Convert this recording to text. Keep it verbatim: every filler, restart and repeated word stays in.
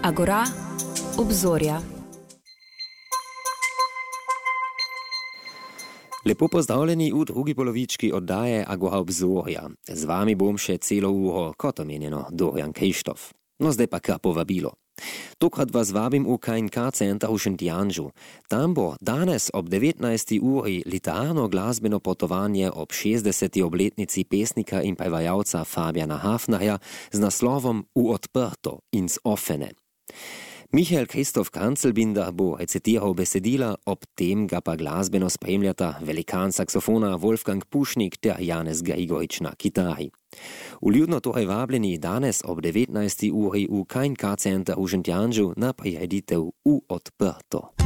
Agora, obzorja. Lepo pozdravljeni v drugi polovički oddaje Agora obzorja. Z vami bom še celo uro, kot omenjeno, Dorian Krištof. No zdaj pa kar povabilo. Tokrat vas vabim v K N K center v Šentjanžu. Tam bo danes ob devetnajsti uri literarno glasbeno potovanje ob šestdeseti obletnici pesnika in prevajalca Fabiana Hafnerja z naslovom V odprto in z offene. Michael Kristof Krancelbinder bo recitiral besedila, ob tem ga pa glasbeno spremljata velikan saksofona Wolfgang Pušnik ter Janez Grigorič na kitari. Vljudno torej vabljeni danes ob devetnajsti uri v K N K center v Šentjanžu na prireditev V odprto.